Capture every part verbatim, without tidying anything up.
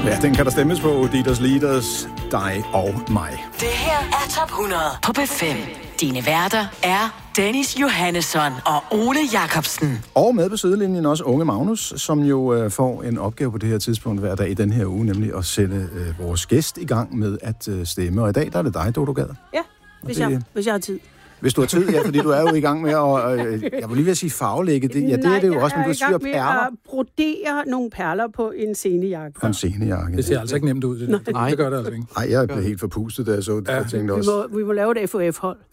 Ja, den kan der stemmes på. Dieters Leaders, dig og mig. Det her er Top hundrede på B fem. Dine værter er Dennis Johannesson og Ole Jacobsen. Og med på sidelinjen også unge Magnus, som jo øh, får en opgave på det her tidspunkt hver dag i den her uge, nemlig at sætte øh, vores gæst i gang med at øh, stemme. Og i dag, der er det dig, Dodo Gad. Ja, hvis, det, jeg, hvis jeg har tid. Hvis du har tid, ja, fordi du er jo i gang med at, øh, jeg vil lige ved at sige farvelægge. Det, ja, det Nej, er det jo også, men du syr perler. jeg er i gang med at brodere nogle perler på en scenejakke. På en scenejakke. Det ser altså ikke nemt ud. Det, det, det gør det altså ikke. Nej, jeg blev helt forpustet, da jeg så det. Ja. Jeg tænkte også. Vi må, vi må lave et F O F-hold.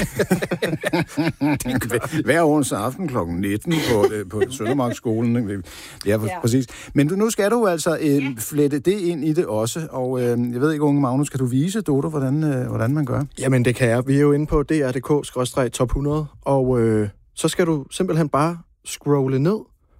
Hver onsdag aften klokken nitten på, på Søndermarksskolen. Ja, ja, præcis. Men du, nu skal du altså øh, flette det ind i det også. Og øh, jeg ved ikke, unge Magnus, kan du vise, Dodo, hvordan, øh, hvordan man gør? Jamen, det kan jeg. Vi er jo inde på d r punktum d k skråstreg top hundrede, og øh, så skal du simpelthen bare scrolle ned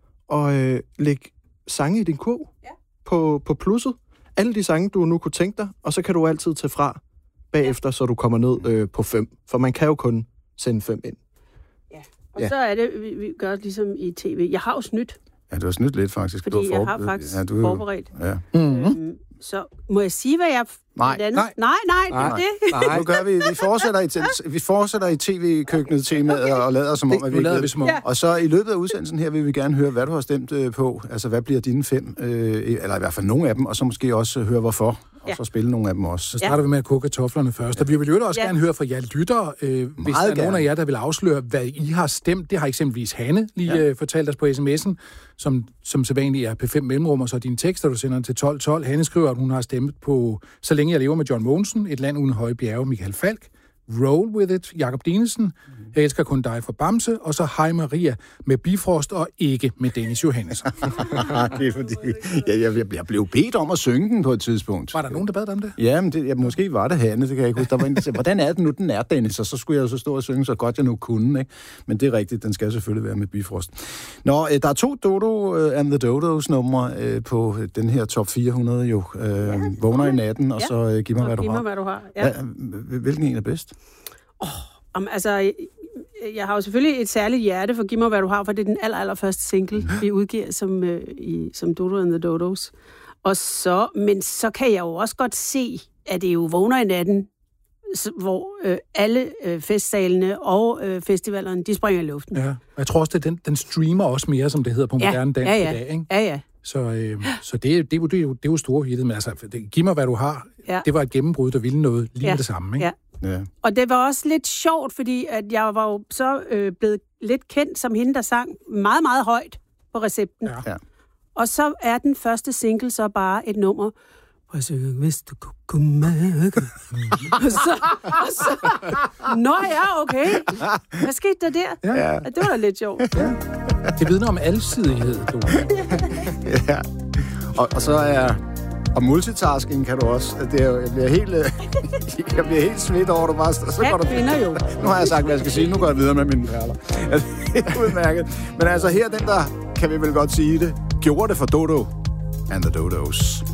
og øh, lægge sange i din kurv ja. på, på plusset. Alle de sange, du nu kunne tænke dig, og så kan du altid tage fra bagefter, så du kommer ned øh, på fem. For man kan jo kun sende fem ind. Ja, og ja. så er det, vi, vi gør ligesom i tv. Jeg har jo snydt. Ja, du har snydt lidt faktisk. Fordi jeg har faktisk ja, du... forberedt. Ja. Mm-hmm. Øhm, så må jeg sige, hvad jeg... Nej, nej, nej, nej, nej, det er det. Nej. Nu gør vi, vi fortsætter i, vi fortsætter i tv-køkkenet temaet og lader som om, at vi ikke ved. Som om. Og så i løbet af udsendelsen her vil vi gerne høre, hvad du har stemt øh, på. Altså, hvad bliver dine fem? Øh, eller i hvert fald nogle af dem, og så måske også høre, hvorfor. Og ja. så spille nogle af dem også. Så starter ja. vi med at koge kartoflerne først. Og vi vil jo også ja. gerne høre fra jer lyttere, øh, hvis der er nogen af jer, der vil afsløre, hvad I har stemt. Det har eksempelvis Hanne lige ja. øh, fortalt os på sms'en, som, som sædvanligt er P fem mellemrum, og så dine tekster, du sender til tolv tolv. Hanne skriver, at hun har stemt på Så længe jeg lever med John Mogensen, Et land uden høje bjerge, Michael Falk, Roll with it, Jakob Dinesen, Jeg elsker kun dig fra Bamse, og så Hej Maria med Bifrost og ikke med Dennis Johannesson. Det er fordi, jeg, jeg, jeg blev bedt om at synge den på et tidspunkt. Var der nogen, der bad dig om det? Ja, men det, ja, måske var det Hanne, det kan jeg ikke huske. Der var en, der sagde, hvordan er det nu, den er, Dennis? Og så skulle jeg jo så stå og synge, så godt jeg nu kunne, ikke? Men det er rigtigt, den skal selvfølgelig være med Bifrost. Nå, der er to Dodo and the Dodos numre øh, på den her top fire hundrede jo. Øh, ja. Vågner i natten, og ja. så øh, giv mig, hvad du har. Hvad du har. Ja. Ja, hvilken en er bedst? Åh, oh, altså, jeg har jo selvfølgelig et særligt hjerte for Giv mig, hvad du har, for det er den aller, aller første single, vi udgiver som, øh, i, som Dodo and the Dodos. Og så, men så kan jeg jo også godt se, at det jo Vågner i natten, hvor øh, alle øh, festsalene og øh, festivalerne, de springer i luften. Ja, og jeg tror også, at den, den streamer også mere, som det hedder på moderne ja, dans ja, ja. i dag, ikke? Ja, ja. Så, øh, så det, det, det, er jo, det er jo store hittet, men altså, det, Giv mig, hvad du har, ja. det var et gennembrud, der ville noget lige ja. det samme, ikke? Ja. Ja. Og det var også lidt sjovt, fordi at jeg var jo så øh, blevet lidt kendt som hende, der sang meget, meget højt på recepten. Ja. Ja. Og så er den første single så bare et nummer. Og så, hvis du kunne mærke. og så, og så, nå ja, okay. Hvad skete der der? Ja. Ja, det var da lidt sjovt. Ja. Det vidner om alsidighed, du. Ja. Og, og så er... Og multitasking kan du også. Det er jo, jeg bliver helt, jeg bliver helt svedt over, du bare... Så går du, jo. Nu har jeg sagt, hvad jeg skal sige. Nu går jeg videre med mine perler. Altså, det er udmærket. Men altså her, den der, kan vi vel godt sige det, gjorde det for Dodo and the Dodos.